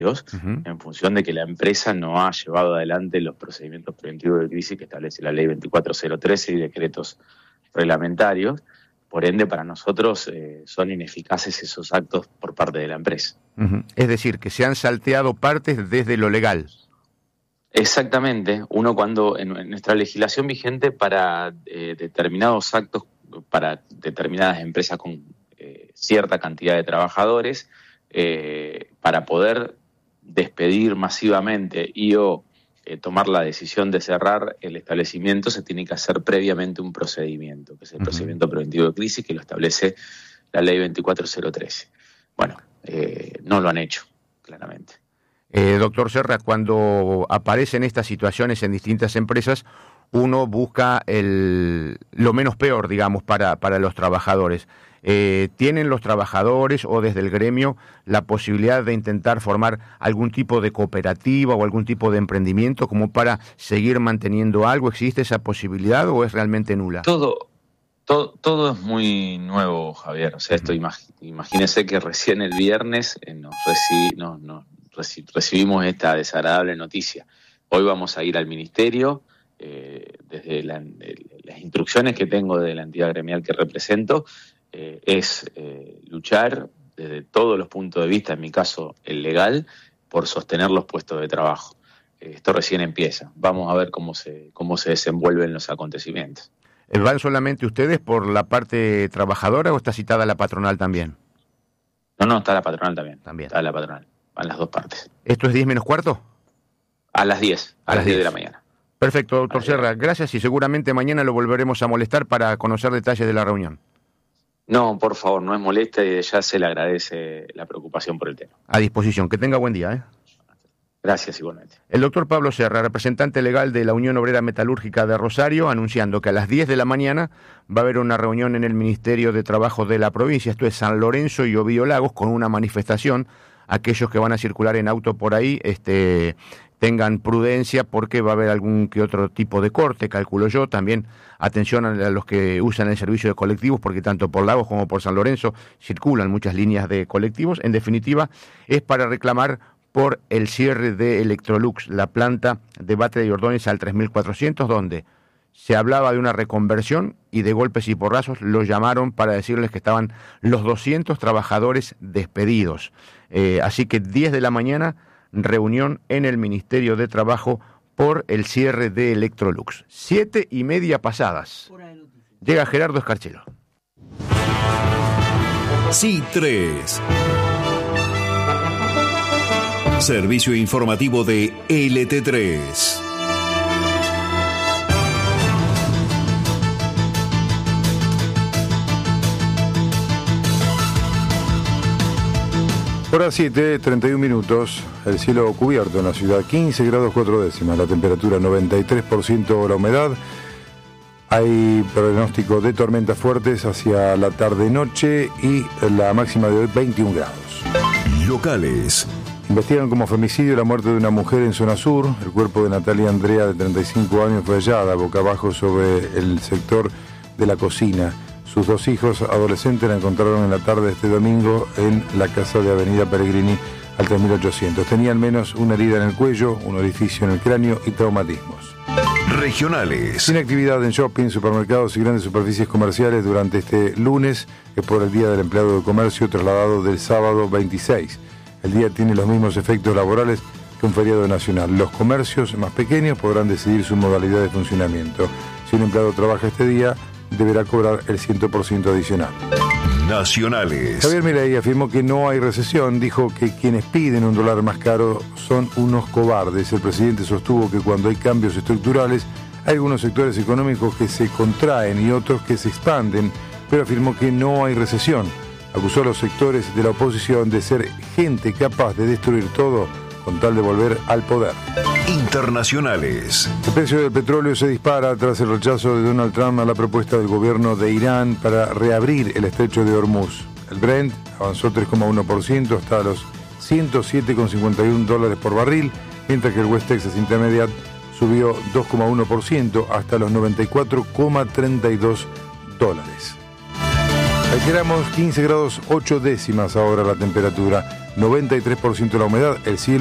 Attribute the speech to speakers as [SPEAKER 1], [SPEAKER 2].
[SPEAKER 1] uh-huh,
[SPEAKER 2] en función de que la empresa no ha llevado adelante los procedimientos preventivos de crisis que establece la ley 24013 y decretos reglamentarios. Por ende, para nosotros son ineficaces esos actos por parte de la empresa.
[SPEAKER 1] uh-huh. Es decir, que se han salteado partes desde lo legal.
[SPEAKER 2] Exactamente. Uno cuando en nuestra legislación vigente para determinados actos, para determinadas empresas con cierta cantidad de trabajadores, para poder despedir masivamente y o tomar la decisión de cerrar el establecimiento, se tiene que hacer previamente un procedimiento, que es el
[SPEAKER 1] uh-huh,
[SPEAKER 2] procedimiento preventivo de crisis, que lo establece la ley 24013. Bueno, no lo han hecho, claramente.
[SPEAKER 1] Doctor Serra, cuando aparecen estas situaciones en distintas empresas, uno busca lo menos peor, digamos, para los trabajadores. ¿Tienen los trabajadores o desde el gremio la posibilidad de intentar formar algún tipo de cooperativa o algún tipo de emprendimiento como para seguir manteniendo algo? ¿Existe esa posibilidad o es realmente nula?
[SPEAKER 2] Todo es muy nuevo, Javier. O sea, esto imagínese que recién el viernes recibimos esta desagradable noticia. Hoy vamos a ir al ministerio, desde las instrucciones que tengo de la entidad gremial que represento, es luchar desde todos los puntos de vista, en mi caso el legal, por sostener los puestos de trabajo. Esto recién empieza. Vamos a ver cómo se desenvuelven los acontecimientos.
[SPEAKER 1] ¿Van solamente ustedes por la parte trabajadora o está citada la patronal también?
[SPEAKER 2] No, está la patronal también.
[SPEAKER 1] También.
[SPEAKER 2] Está la patronal. Van las dos partes.
[SPEAKER 1] ¿Esto es 10 menos cuarto?
[SPEAKER 2] A las 10. A las 10 de la mañana.
[SPEAKER 1] Perfecto, doctor Serra. Gracias y seguramente mañana lo volveremos a molestar para conocer detalles de la reunión.
[SPEAKER 2] No, por favor, no es molesta y ya se le agradece la preocupación por el tema.
[SPEAKER 1] A disposición. Que tenga buen día, ¿eh?
[SPEAKER 2] Gracias, igualmente.
[SPEAKER 1] El doctor Pablo Serra, representante legal de la Unión Obrera Metalúrgica de Rosario, anunciando que a las 10 de la mañana va a haber una reunión en el Ministerio de Trabajo de la provincia, esto es San Lorenzo y Ovío Lagos, con una manifestación. Aquellos que van a circular en auto por ahí, tengan prudencia porque va a haber algún que otro tipo de corte, calculo yo. También atención a los que usan el servicio de colectivos, porque tanto por Lagos como por San Lorenzo circulan muchas líneas de colectivos. En definitiva, es para reclamar por el cierre de Electrolux, la planta de Bátera y Ordóñez al 3400, donde se hablaba de una reconversión y de golpes y porrazos lo llamaron para decirles que estaban los 200 trabajadores despedidos. Así que 10 de la mañana, reunión en el Ministerio de Trabajo por el cierre de Electrolux. 7:30 pasadas. Llega Gerardo Escarchelo.
[SPEAKER 3] C3. Servicio informativo de LT3.
[SPEAKER 4] Hora 7, 31 minutos, el cielo cubierto en la ciudad, 15 grados 4 décimas, la temperatura 93%, la humedad. Hay pronóstico de tormentas fuertes hacia la tarde-noche y la máxima de hoy 21 grados.
[SPEAKER 3] Locales.
[SPEAKER 4] Investigan como femicidio la muerte de una mujer en zona sur. El cuerpo de Natalia Andrea, de 35 años, fue hallada boca abajo sobre el sector de la cocina. Sus dos hijos adolescentes la encontraron en la tarde de este domingo en la casa de Avenida Pellegrini al 3800. Tenía al menos una herida en el cuello, un orificio en el cráneo y traumatismos.
[SPEAKER 3] Regionales.
[SPEAKER 4] Sin actividad en shopping, supermercados y grandes superficies comerciales durante este lunes, es por el Día del Empleado de Comercio trasladado del sábado 26. El día tiene los mismos efectos laborales que un feriado nacional. Los comercios más pequeños podrán decidir su modalidad de funcionamiento. Si un empleado trabaja este día, deberá cobrar el 100% adicional.
[SPEAKER 3] Nacionales.
[SPEAKER 4] Javier Milei afirmó que no hay recesión, dijo que quienes piden un dólar más caro son unos cobardes. El presidente sostuvo que cuando hay cambios estructurales, hay algunos sectores económicos que se contraen y otros que se expanden, pero afirmó que no hay recesión. Acusó a los sectores de la oposición de ser gente capaz de destruir todo con tal de volver al poder.
[SPEAKER 3] Internacionales.
[SPEAKER 4] El precio del petróleo se dispara tras el rechazo de Donald Trump a la propuesta del gobierno de Irán para reabrir el estrecho de Hormuz. El Brent avanzó 3,1% hasta los $107,51 por barril, mientras que el West Texas Intermediate subió 2,1% hasta los $94,32. Reiteramos, 15 grados 8 décimas ahora la temperatura, 93% la humedad, el cielo